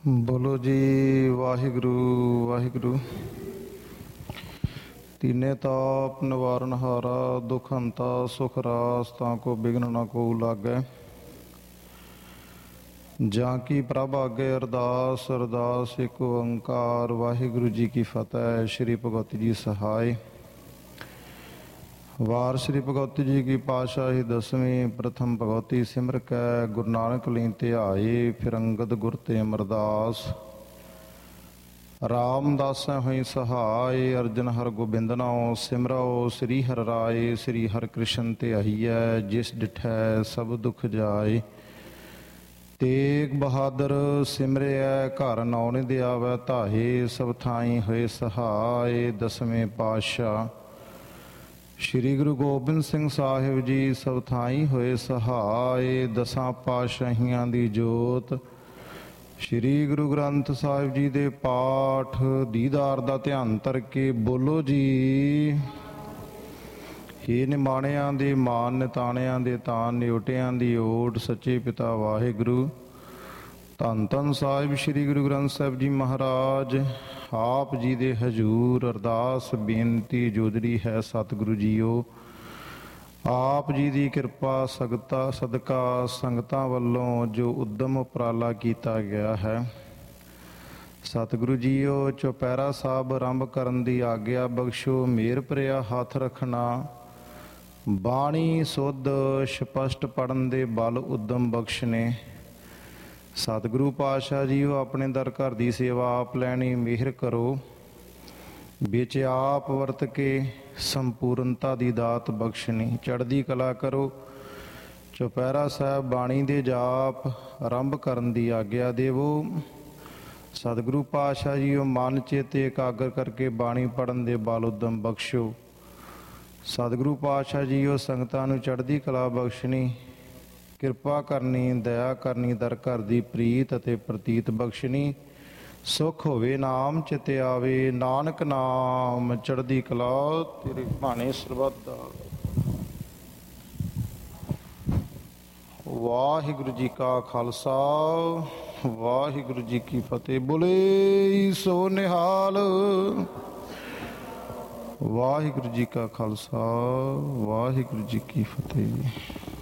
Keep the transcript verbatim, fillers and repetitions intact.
ਬੋਲੋ ਜੀ ਵਾਹਿਗੁਰੂ ਵਾਹਿਗੁਰੂ। ਤੀਨੇ ਤਾਪ ਨਿਵਾਰਨ ਹਾਰਾ, ਦੁਖ ਹੰਤਾ ਸੁਖ ਰਾਸ, ਤਾਂ ਕੋ ਬਿਘਨ ਨਾ ਕੋ ਲਾਗੈ। ਜਾਂ ਕੀ ਪ੍ਰਭ ਆਗੇ ਅਰਦਾਸ, ਅਰਦਾਸ ਇੱਕ ਓੰਕਾਰ। ਵਾਹਿਗੁਰੂ ਜੀ ਕੀ ਫਤਿਹ। ਸ਼੍ਰੀ ਭਗਵਤੀ ਜੀ ਸਹਾਇ। ਵਾਰ ਸ਼੍ਰੀ ਭਗਵਤੀ ਜੀ ਕੀ ਪਾਤਸ਼ਾਹੀ ਦਸਵੀਂ। ਪ੍ਰਥਮ ਭਗਵਤੀ ਸਿਮਰ ਕੈ, ਗੁਰੂ ਨਾਨਕ ਲੀਨ ਧਿਆਏ। ਫਿਰ ਅੰਗਦ ਗੁਰ ਤੇ ਅਮਰਦਾਸ, ਰਾਮਦਾਸੈ ਹੋਈ ਸਹਾਇ। ਅਰਜਨ ਹਰ ਗੋਬਿੰਦ ਨਾਉ, ਸਿਮਰਉ ਸ੍ਰੀ ਹਰਿ ਰਾਇ। ਸ੍ਰੀ ਹਰਿ ਕ੍ਰਿਸ਼ਨ ਧਿਆਈਐ, ਜਿਸ ਡਿਠੈ ਸਭ ਦੁਖ ਜਾਏ। ਤੇਗ ਬਹਾਦਰ ਸਿਮਰਿਐ, ਘਰ ਨੌ ਨਿਧ ਆਵੈ ਧਾਹੇ। ਸਭ ਥਾਈ ਹੋਏ ਸਹਾਇ। ਦਸਵੇਂ ਪਾਤਸ਼ਾਹ ਸ਼੍ਰੀ ਗੁਰੂ ਗੋਬਿੰਦ ਸਿੰਘ ਸਾਹਿਬ ਜੀ ਸਭ ਥਾਈ ਹੋਏ ਸਹਾਇ। ਦਸਾਂ ਪਾਤਸ਼ਾਹੀਆਂ ਦੀ ਜੋਤ ਸ਼੍ਰੀ ਗੁਰੂ ਗ੍ਰੰਥ ਸਾਹਿਬ ਜੀ ਦੇ ਪਾਠ ਦੀਦਾਰ ਦਾ ਧਿਆਨ ਧਰ ਕੇ ਬੋਲੋ ਜੀ। ਹੇ ਨਿਮਾਣਿਆਂ ਦੇ ਮਾਨ, ਨਿਤਾਣਿਆਂ ਦੇ ਤਾਨ, ਨਿਉਟਿਆਂ ਦੀ ਓਟ। ਸੱਚੇ ਪਿਤਾ ਵਾਹਿਗੁਰੂ ਧੰਨ ਧੰਨ ਸਾਹਿਬ ਸ਼੍ਰੀ ਗੁਰੂ ਗ੍ਰੰਥ ਸਾਹਿਬ ਜੀ ਮਹਾਰਾਜ ਆਪ ਜੀ ਦੇ ਹਜ਼ੂਰ ਅਰਦਾਸ ਬੇਨਤੀ ਜੋਦਰੀ ਹੈ। ਸਤਿਗੁਰੂ ਜੀਓ, ਆਪ ਜੀ ਦੀ ਕਿਰਪਾ ਸਗਤਾ ਸਦਕਾ ਸੰਗਤਾਂ ਵੱਲੋਂ ਜੋ ਉੱਦਮ ਉਪਰਾਲਾ ਕੀਤਾ ਗਿਆ ਹੈ, ਸਤਿਗੁਰੂ ਜੀਓ ਚੁਪਹਿਰਾ ਸਾਹਿਬ ਆਰੰਭ ਕਰਨ ਦੀ ਆਗਿਆ ਬਖਸ਼ੋ। ਮਿਹਰ ਭਰਿਆ ਹੱਥ ਰੱਖਣਾ, ਬਾਣੀ ਸੁੱਧ ਸਪਸ਼ਟ ਪੜ੍ਹਨ ਦੇ ਬਲ ਉੱਦਮ ਬਖਸ਼ਣੇ। ਸਤਿਗੁਰੂ ਪਾਤਸ਼ਾਹ ਜੀਓ ਆਪਣੇ ਦਰ ਘਰ ਦੀ ਸੇਵਾ ਆਪ ਲੈਣੀ ਮਿਹਰ ਕਰੋ। ਵਿੱਚ ਆਪ ਵਰਤ ਕੇ ਸੰਪੂਰਨਤਾ ਦੀ ਦਾਤ ਬਖਸ਼ਣੀ। ਚੜ੍ਹਦੀ ਕਲਾ ਕਰੋ। ਚੁਪਹਿਰਾ ਸਾਹਿਬ ਬਾਣੀ ਦੇ ਜਾਪ ਆਰੰਭ ਕਰਨ ਦੀ ਆਗਿਆ ਦੇਵੋ। ਸਤਿਗੁਰੂ ਪਾਤਸ਼ਾਹ ਜੀਓ ਮਨ ਚੇਤੇ ਇਕਾਗਰ ਕਰਕੇ ਬਾਣੀ ਪੜ੍ਹਨ ਦੇ ਬਲ ਉੱਦਮ ਬਖਸ਼ੋ। ਸਤਿਗੁਰੂ ਪਾਤਸ਼ਾਹ ਜੀਓ ਸੰਗਤਾਂ ਨੂੰ ਚੜ੍ਹਦੀ ਕਲਾ ਬਖਸ਼ਣੀ, ਕਿਰਪਾ ਕਰਨੀ, ਦਇਆ ਕਰਨੀ, ਦਰ ਘਰ ਦੀ ਪ੍ਰੀਤ ਅਤੇ ਪ੍ਰਤੀਤ ਬਖਸ਼ਣੀ। ਸੁਖ ਹੋਵੇ ਨਾਮ ਚਿਤ ਆਵੇ, ਨਾਨਕ ਨਾਮ ਚੜ੍ਹਦੀ ਕਲਾ ਤੇਰੇ ਭਾਣੇ ਸਰਬੱਤ ਦਾ। ਵਾਹਿਗੁਰੂ ਜੀ ਕਾ ਖਾਲਸਾ, ਵਾਹਿਗੁਰੂ ਜੀ ਕੀ ਫਤਿਹ। ਬੋਲੇ ਸੋ ਨਿਹਾਲ। ਵਾਹਿਗੁਰੂ ਜੀ ਕਾ ਖਾਲਸਾ, ਵਾਹਿਗੁਰੂ ਜੀ ਕੀ ਫਤਿਹ।